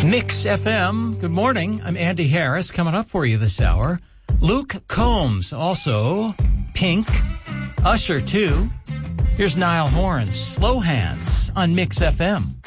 Mix FM. Good morning. I'm Andy Harris. Coming up for you this hour, Luke Combs, also Pink, Usher too. Here's Niall Horan's Slow Hands on Mix FM.